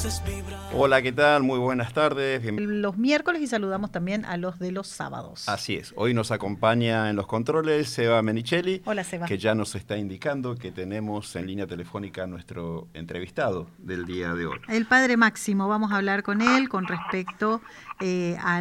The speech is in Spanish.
Hola, ¿qué tal? Muy buenas tardes. Los miércoles y saludamos también a los de los sábados. Así es, hoy nos acompaña en los controles Seba Menichelli, Hola, Seba. que ya nos está indicando que tenemos en línea telefónica a nuestro entrevistado del día de hoy. El padre Máximo, vamos a hablar con él con respecto a